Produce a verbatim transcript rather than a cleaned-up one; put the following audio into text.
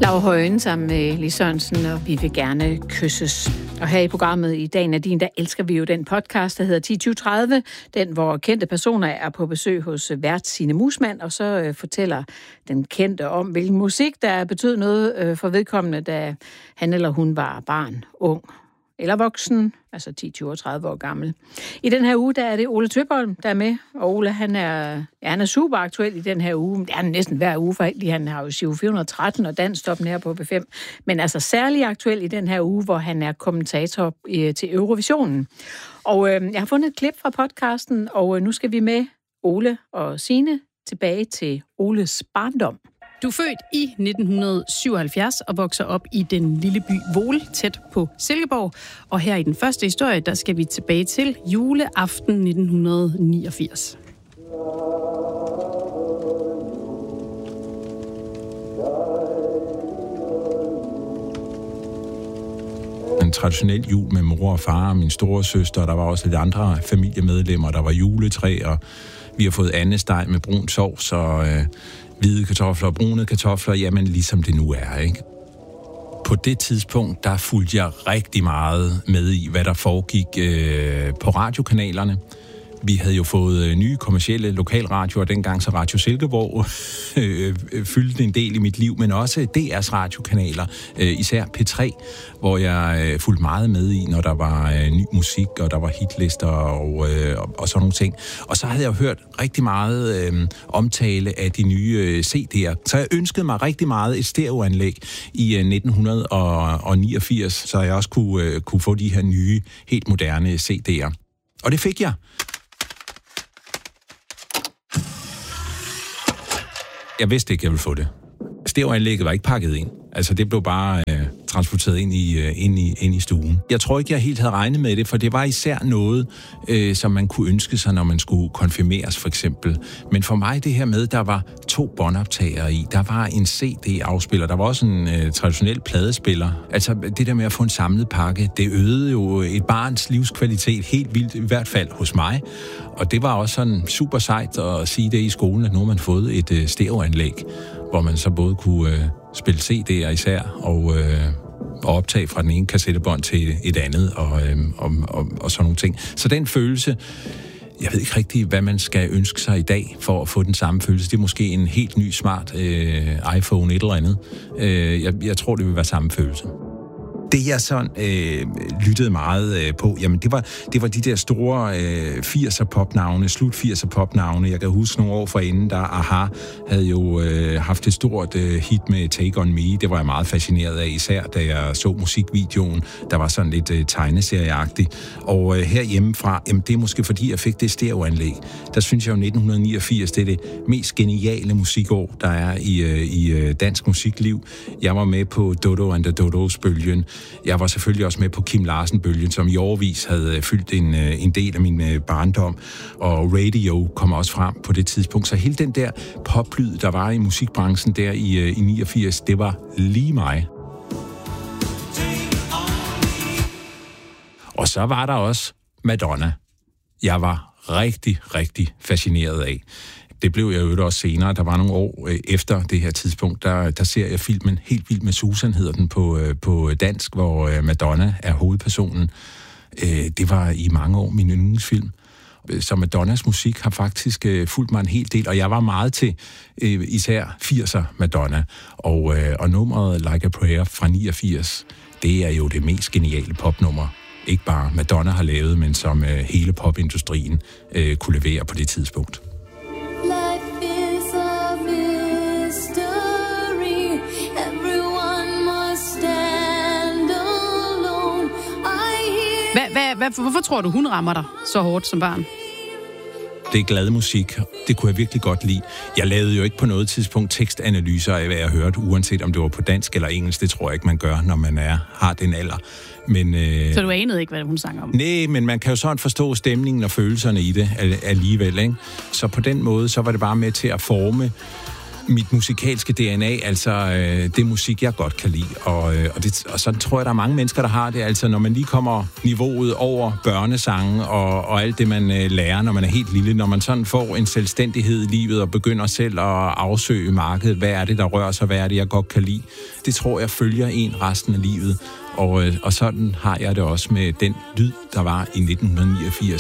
Laura Højen sammen med Lis Sørensen, og vi vil gerne kysses. Og her i programmet i dag, Nadine, der elsker vi jo den podcast, der hedder ti tyve tredive. Den, hvor kendte personer er på besøg hos vært Signe Muusmann, og så øh, fortæller den kendte om, hvilken musik, der betød noget øh, for vedkommende, da han eller hun var barn, ung eller voksen, altså ti, tyve og tredive år gammel. I den her uge, der er det Ole Tøpholm, der er med, og Ole, han er, ja, han er super aktuel i den her uge. Det er han næsten hver uge, for han har jo Giro fire hundrede og tretten og Danstoppen her på B fem, men altså særlig aktuel i den her uge, hvor han er kommentator i, til Eurovisionen. Og øh, jeg har fundet et klip fra podcasten, og øh, nu skal vi med Ole og Signe tilbage til Oles barndom. Du er født i nitten syvoghalvfjerds og vokser op i den lille by Voel, tæt på Silkeborg. Og her i den første historie, der skal vi tilbage til juleaften nitten niogfirs. En traditionel jul med mor og far og min store søster, og der var også lidt andre familiemedlemmer. Der var juletræ, og vi har fået andesteg med brun sovs og øh, hvide kartofler og brune kartofler, jamen ligesom det nu er, ikke? På det tidspunkt, der fulgte jeg rigtig meget med i, hvad der foregik øh, på radiokanalerne. Vi havde jo fået øh, nye kommercielle lokalradioer, dengang så Radio Silkeborg øh, øh, fyldte en del i mit liv, men også D R's radiokanaler, øh, især P tre, hvor jeg øh, fulgte meget med i, når der var øh, ny musik, og der var hitlister og, øh, og, og sådan nogle ting. Og så havde jeg hørt rigtig meget øh, omtale af de nye øh, C D'er, så jeg ønskede mig rigtig meget et stereoanlæg i øh, nitten niogfirs, så jeg også kunne, øh, kunne få de her nye, helt moderne C D'er. Og det fik jeg. Jeg vidste ikke, jeg ville få det. Stereoanlægget var ikke pakket ind. Altså, det blev bare øh, transporteret ind i, øh, ind, i, ind i stuen. Jeg tror ikke, jeg helt havde regnet med det, for det var især noget, øh, som man kunne ønske sig, når man skulle konfirmeres, for eksempel. Men for mig, det her med, der var to båndoptagere i. Der var en C D-afspiller. Der var også en øh, traditionel pladespiller. Altså, det der med at få en samlet pakke, det øgede jo et barns livskvalitet helt vildt, i hvert fald hos mig. Og det var også sådan super sejt at sige det i skolen, at nu har man fået et øh, stereoanlæg, hvor man så både kunne øh, spille C D'er især, og, øh, og optage fra den ene kassettebånd til et andet, og, øh, og, og, og sådan nogle ting. Så den følelse, jeg ved ikke rigtig, hvad man skal ønske sig i dag, for at få den samme følelse. Det er måske en helt ny, smart øh, iPhone, et eller andet. Øh, jeg, jeg tror, det vil være samme følelse. Det, jeg sådan øh, lyttede meget øh, på, jamen det var, det var de der store øh, firser popnavne, slut firser popnavne. Jeg kan huske nogle år forinden, der A H A havde jo øh, haft et stort øh, hit med Take On Me. Det var jeg meget fascineret af, især da jeg så musikvideoen. Der var sådan lidt øh, tegneserieagtigt. Og øh, herhjemmefra, jamen det er måske fordi, jeg fik det stereoanlæg. Der synes jeg jo, nitten niogfirs, det er det mest geniale musikår, der er i, øh, i øh, dansk musikliv. Jeg var med på Dodo and the Dodos-bølgen. Jeg var selvfølgelig også med på Kim Larsen-bølgen, som i årevis havde fyldt en, en del af min barndom, og radio kom også frem på det tidspunkt. Så hele den der poplyd, der var i musikbranchen der i, i niogfirs, det var lige mig. Og så var der også Madonna. Jeg var rigtig, rigtig fascineret af. Det blev jeg jo også senere. Der var nogle år øh, efter det her tidspunkt, der, der ser jeg filmen Helt Vild med Susan, hedder den på, øh, på dansk, hvor øh, Madonna er hovedpersonen. Øh, det var i mange år min yndlingsfilm. Så Madonnas musik har faktisk øh, fulgt mig en hel del, og jeg var meget til øh, især firser Madonna. Og, øh, og nummeret Like a Prayer fra niogfirs, det er jo det mest geniale popnummer. Ikke bare Madonna har lavet, men som øh, hele popindustrien øh, kunne levere på det tidspunkt. Hvad, hvad, hvad, hvorfor tror du, hun rammer dig så hårdt som barn? Det er glad musik. Det kunne jeg virkelig godt lide. Jeg lavede jo ikke på noget tidspunkt tekstanalyser af, hvad jeg hørte, uanset om det var på dansk eller engelsk. Det tror jeg ikke, man gør, når man er, har den alder. Men, øh, så du anede ikke, hvad hun sang om? Nej, men man kan jo sådan forstå stemningen og følelserne i det alligevel, ikke? Så på den måde, så var det bare med til at forme mit musikalske D N A, altså øh, det musik, jeg godt kan lide. Og, øh, og, det, og sådan tror jeg, der er mange mennesker, der har det. Altså når man lige kommer niveauet over børnesange og, og alt det, man øh, lærer, når man er helt lille, når man sådan får en selvstændighed i livet og begynder selv at afsøge markedet, hvad er det, der rører sig, hvad er det, jeg godt kan lide. Det tror jeg følger en resten af livet. Og, øh, og sådan har jeg det også med den lyd, der var i nitten niogfirs.